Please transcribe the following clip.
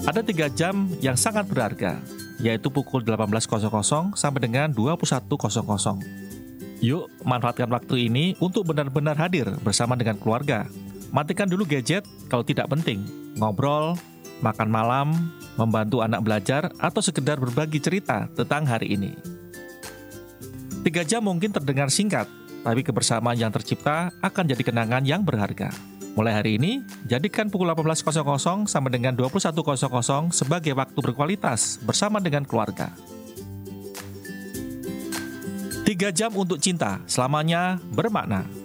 Ada 3 jam yang sangat berharga, yaitu pukul 18.00 sampai dengan 21.00. Yuk, manfaatkan waktu ini untuk benar-benar hadir bersama dengan keluarga. Matikan dulu gadget kalau tidak penting, ngobrol, makan malam, membantu anak belajar, atau sekedar berbagi cerita tentang hari ini. 3 jam mungkin terdengar singkat, tapi kebersamaan yang tercipta akan jadi kenangan yang berharga. Mulai hari ini, jadikan pukul 18.00 sampai dengan 21.00 sebagai waktu berkualitas bersama dengan keluarga. 3 jam untuk cinta, selamanya bermakna.